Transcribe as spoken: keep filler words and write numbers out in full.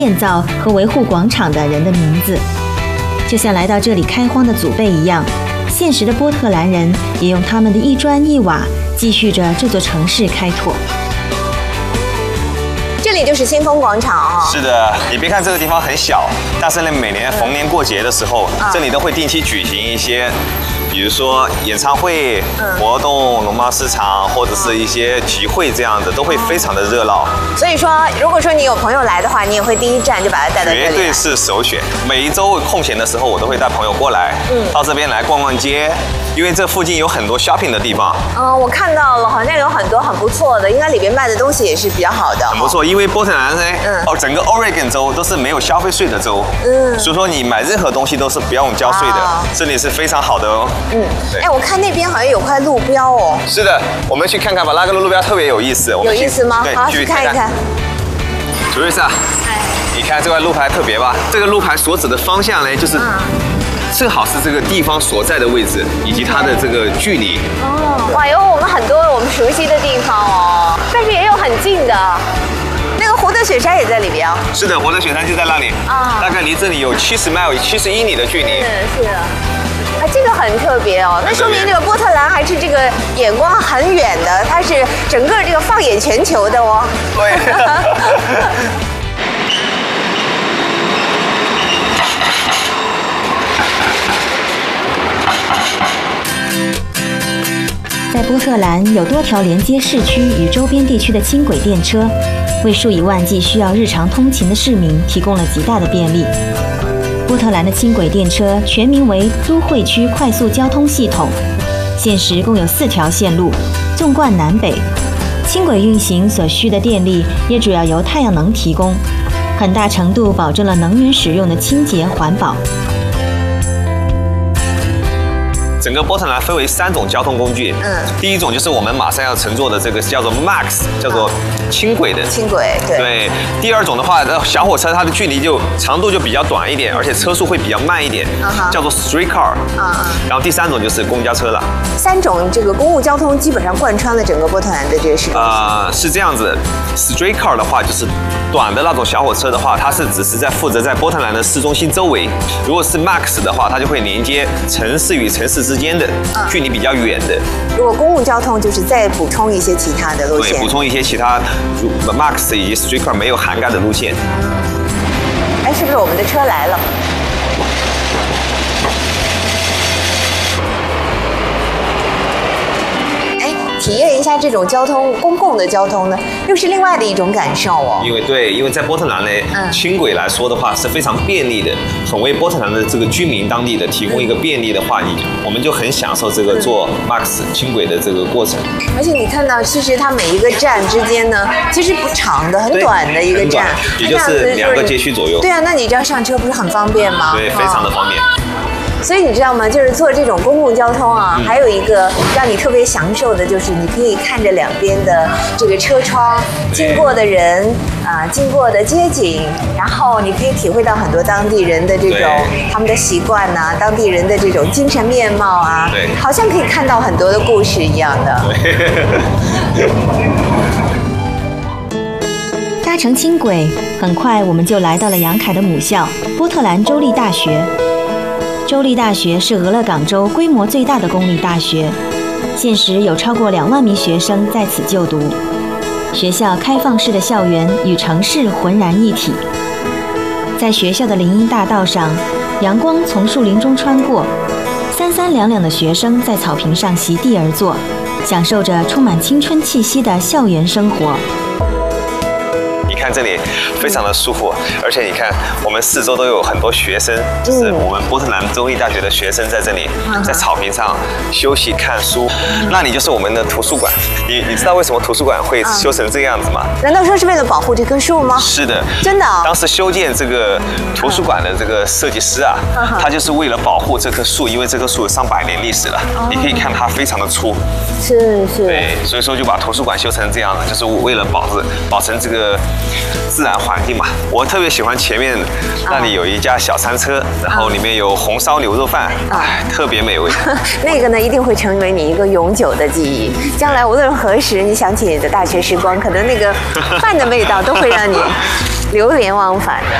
建造和维护广场的人的名字。就像来到这里开荒的祖辈一样，现实的波特兰人也用他们的一砖一瓦继续着这座城市开拓。 这里就是新丰广场啊、哦。 是的，你别看这个地方很小，但是呢，每年逢年过节的时候，嗯、这里都会定期举行一些。比如说演唱会、嗯、活动、农贸市场，或者是一些集会这样的，都会非常的热闹。 所以说，如果说你有朋友来的话，你也会第一站就把他带到这里。 绝对是首选。每一周空闲的时候，我都会带朋友过来，嗯，到这边来逛逛街，因为这附近有很多 shopping 的地方。 嗯，我看到了，好像有很多很不错的，应该里边卖的东西也是比较好的。 很不错，因为波特兰呢，嗯，哦，整个 Oregon 州都是没有消费税的州，嗯，所以说你买任何东西都是不用交税的，啊、这里是非常好的哦。 嗯，哎，我看那边好像有块路标哦。 是的，我们去看看吧，那个路标特别有意思。我们有意思吗？ 对， 好，去看一看。 朱瑞莎，哎，你看这块路牌特别吧？这个路牌所指的方向呢，就是。嗯正好是这个地方所在的位置，以及它的这个距离。 哦，哇，有我们很多我们熟悉的地方哦，但是也有很近的。那个活德雪山也在里边啊。 是的，活德雪山就在那里啊，大概离这里有七十 mile， 七十英里的距离。 是是。啊，这个很特别哦，那说明这个波特兰还是这个眼光很远的，它是整个这个放眼全球的哦。 对。 在波特兰有多条连接市区与周边地区的轻轨电车，为数以万计需要日常通勤的市民提供了极大的便利。波特兰的轻轨电车全名为都会区快速交通系统，现时共有四条线路，纵贯南北。轻轨运行所需的电力也主要由太阳能提供，很大程度保证了能源使用的清洁环保。 整个波特兰分为三种交通工具，嗯，第一种就是我们马上要乘坐的这个叫做 Max， 叫做轻轨的。 轻轨，对。 对。第二种的话，小火车它的距离就长度就比较短一点，而且车速会比较慢一点，叫做 streetcar。啊。然后第三种就是公交车了。 三种这个公共交通基本上贯穿了整个波特兰的这个市中心。 呃，是这样子 ，streetcar 的话就是短的那种小火车的话，它是只是在负责在波特兰的市中心周围；如果是 Max 的话，它就会连接城市与城市之间的距离比较远的。 如果公共交通就是再补充一些其他的路线， 对，补充一些其他 Max 以及 streetcar 没有涵盖的路线。 哎，是不是我们的车来了？体验一下这种交通公共的交通呢，又是另外的一种感受哦。 因为对，因为在波特兰呢，嗯、轻轨来说的话是非常便利的，很为波特兰的这个居民当地的提供一个便利的话，你我们就很享受这个坐 Max 轻轨的这个过程。 而且你看到，其实它每一个站之间呢，其实不长的，很短的一个站， 也就是两个街区左右。 对啊，那你这样上车不是很方便吗？ 对，非常的方便。 所以你知道吗？就是坐这种公共交通啊，嗯、还有一个让你特别享受的，就是你可以看着两边的这个车窗经过的人啊、呃，经过的街景，然后你可以体会到很多当地人的这种他们的习惯呐、啊，当地人的这种精神面貌啊， 对， 好像可以看到很多的故事一样的。 搭乘轻轨，很快我们就来到了杨凯的母校波特兰州立大学。州立大学是俄勒冈州规模最大的公立大学，现时有超过两万名学生在此就读。学校开放式的校园与城市浑然一体。在学校的林荫大道上，阳光从树林中穿过，三三两两的学生在草坪上席地而坐，享受着充满青春气息的校园生活。 你看这里非常的舒服，而且你看我们四周都有很多学生，就是我们波特兰州立大学的学生在这里，在草坪上休息看书。那里就是我们的图书馆。你你知道为什么图书馆会修成这个样子吗？ 难道说是为了保护这棵树吗？ 是的， 真的、哦。 当时修建这个图书馆的这个设计师啊，他就是为了保护这棵树，因为这棵树有上百年历史了。你可以看它非常的粗。 是是。 对，所以说就把图书馆修成这样的，就是为了保持保存这个自然环境嘛。我特别喜欢前面那里有一家小餐车，然后里面有红烧牛肉饭，哎，特别美味。 那个呢，一定会成为你一个永久的记忆。将来无论何时，你想起你的大学时光，可能那个饭的味道都会让你流连忘返的。